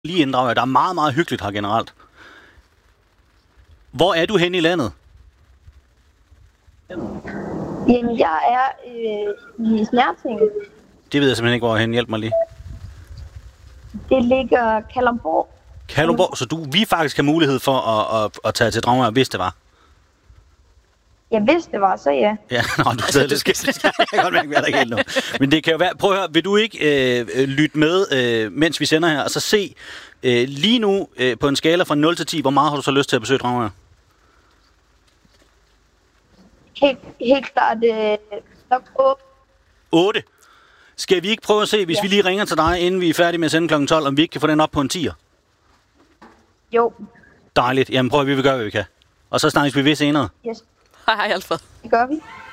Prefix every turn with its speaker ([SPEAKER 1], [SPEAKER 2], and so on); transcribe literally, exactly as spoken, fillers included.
[SPEAKER 1] lige inddrage. Der er meget, meget hyggeligt her generelt. Hvor er du henne i landet?
[SPEAKER 2] Jamen, jeg er øh, i Snærtinge.
[SPEAKER 1] Det ved jeg simpelthen ikke, hvor jeg er henne. Hjælp mig lige.
[SPEAKER 2] Det ligger Kalundborg.
[SPEAKER 1] Kalundborg, så du, vi faktisk har mulighed for at, at, at tage til Dragør, hvis det var.
[SPEAKER 2] Ja, hvis det var, så ja.
[SPEAKER 1] Ja, nå, du stadig lidt skeptisk. Jeg kan godt mærke, at jeg er der ikke helt nu. Men det kan jo være... Prøv at høre, vil du ikke øh, lytte med, øh, mens vi sender her, og så se øh, lige nu øh, på en skala fra nul til ti, hvor meget har du så lyst til at besøge Dragør?
[SPEAKER 2] Helt, helt klart øh, nok otte.
[SPEAKER 1] otte. Skal vi ikke prøve at se, hvis ja. vi lige ringer til dig, inden vi er færdige med at sende klokken tolv, om vi ikke kan få den op på en tier?
[SPEAKER 2] Jo.
[SPEAKER 1] Dejligt. Jamen prøv at vi vil gøre, hvad vi kan. Og så snakkes vi ved senere.
[SPEAKER 2] Yes.
[SPEAKER 3] Hej, Alfred.
[SPEAKER 2] Det gør vi.